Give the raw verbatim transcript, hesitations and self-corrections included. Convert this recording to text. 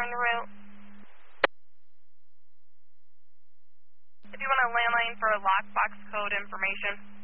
following the route. If you want a landline for a lockbox code information.